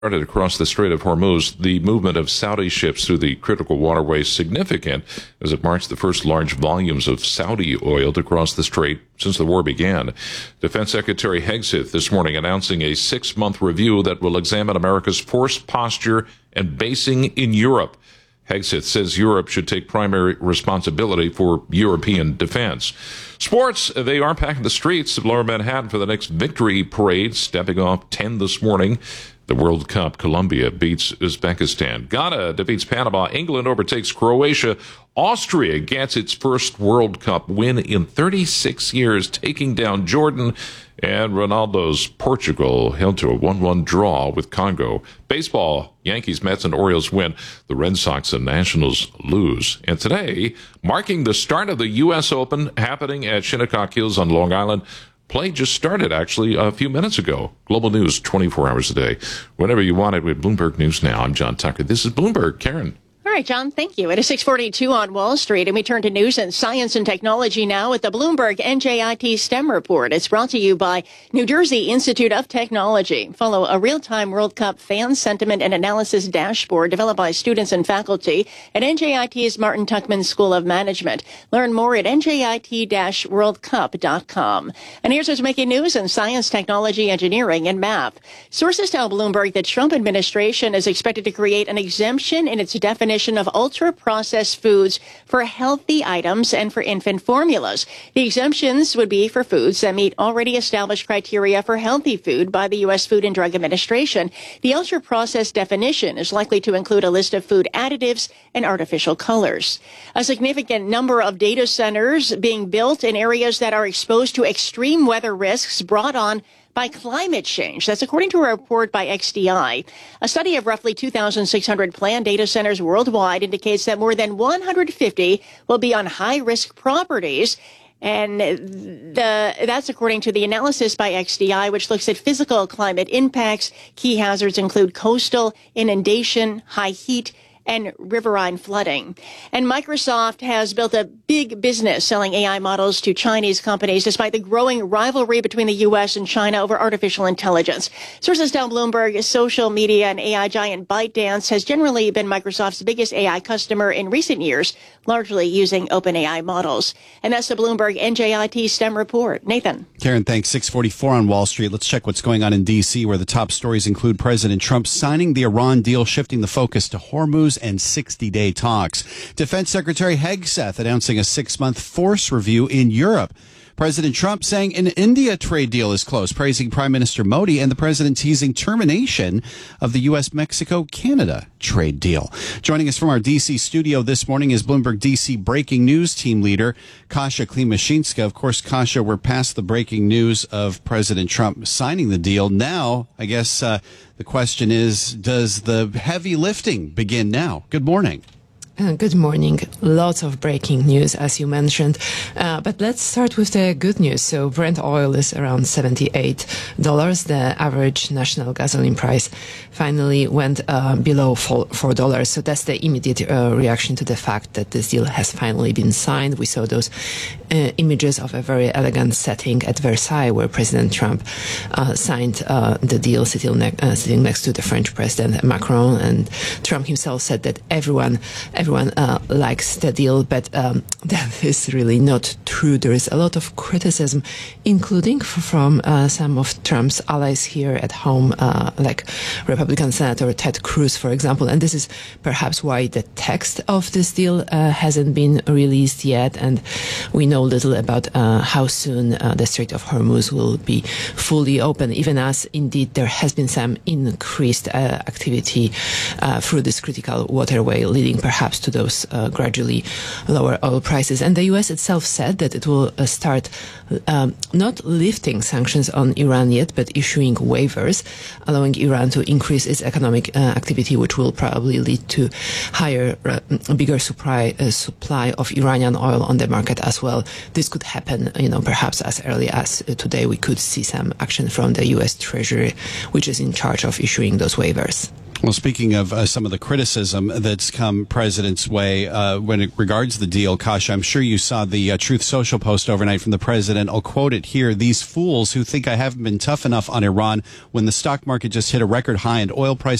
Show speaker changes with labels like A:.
A: Started across the Strait of Hormuz, the movement of Saudi ships through the critical waterway is significant as it marks the first large volumes of Saudi oil to cross the strait since the war began. Defense Secretary Hegseth this morning announcing a 6-month review that will examine America's force posture and basing in Europe. Hegseth says Europe should take primary responsibility for European defense. Sports, they are packing the streets of Lower Manhattan for the next victory parade, stepping off 10 this morning. The World Cup, Colombia beats Uzbekistan. Ghana defeats Panama. England overtakes Croatia. Austria gets its first World Cup win in 36 years, taking down Jordan. And Ronaldo's Portugal held to a 1-1 draw with Congo. Baseball, Yankees, Mets, and Orioles win. The Red Sox and Nationals lose. And today, marking the start of the U.S. Open happening at Shinnecock Hills on Long Island, play just started, actually, a few minutes ago. Global News, 24 hours a day. Whenever you want it with Bloomberg News Now. I'm John Tucker. This is Bloomberg. Karen.
B: All right, John, thank you. It is 6:42 on Wall Street, and we turn to news and science and technology now with the Bloomberg NJIT STEM report. It's brought to you by New Jersey Institute of Technology. Follow a real-time World Cup fan sentiment and analysis dashboard developed by students and faculty at NJIT's Martin Tuckman School of Management. Learn more at njit-worldcup.com. And here's what's making news in science, technology, engineering, and math. Sources tell Bloomberg the Trump administration is expected to create an exemption in its definition of ultra-processed foods for healthy items and for infant formulas. The exemptions would be for foods that meet already established criteria for healthy food by the U.S. Food and Drug Administration. The ultra-processed definition is likely to include a list of food additives and artificial colors. A significant number of data centers being built in areas that are exposed to extreme weather risks brought on by climate change. That's according to a report by XDI. A study of roughly 2,600 planned data centers worldwide indicates that more than 150 will be on high-risk properties. And that's according to the analysis by XDI, which looks at physical climate impacts. Key hazards include coastal inundation, high heat, and riverine flooding. And Microsoft has built a big business selling AI models to Chinese companies despite the growing rivalry between the U.S. and China over artificial intelligence. Sources tell Bloomberg social media and AI giant ByteDance has generally been Microsoft's biggest AI customer in recent years, largely using OpenAI models. And that's the Bloomberg NJIT STEM report. Nathan.
C: Karen, thanks. 6:44 on Wall Street. Let's check what's going on in D.C., where the top stories include President Trump signing the Iran deal, shifting the focus to Hormuz and 60-day talks. Defense Secretary Hegseth announcing a 6-month force review in Europe. President Trump saying an India trade deal is close, praising Prime Minister Modi, and the president teasing termination of the U.S.-Mexico-Canada trade deal. Joining us from our D.C. studio this morning is Bloomberg D.C. breaking news team leader Kasia Klimashinska. Of course, Kasia, we're past the breaking news of President Trump signing the deal. Now, I guess the question is, does the heavy lifting begin now? Good morning.
D: Good morning. Lots of breaking news, as you mentioned. But let's start with the good news. So Brent oil is around $78. The average national gasoline price finally went below $4. So that's the immediate reaction to the fact that this deal has finally been signed. We saw those images of a very elegant setting at Versailles, where President Trump signed the deal, sitting next to the French President Macron. And Trump himself said that everyone likes the deal, but that is really not true. There is a lot of criticism, including from some of Trump's allies here at home, like Republican Senator Ted Cruz, for example. And this is perhaps why the text of this deal hasn't been released yet. And we know little about how soon the Strait of Hormuz will be fully open, even as indeed there has been some increased activity through this critical waterway, leading perhaps to those gradually lower oil prices. And the U.S. itself said that it will start not lifting sanctions on Iran yet, but issuing waivers, allowing Iran to increase its economic activity, which will probably lead to higher, bigger supply of Iranian oil on the market as well. This could happen, perhaps as early as today. We could see some action from the U.S. Treasury, which is in charge of issuing those waivers.
C: Well, speaking of some of the criticism that's come president's way when it regards the deal, Kasha, I'm sure you saw the Truth Social post overnight from the president. I'll quote it here. "These fools who think I haven't been tough enough on Iran when the stock market just hit a record high and oil prices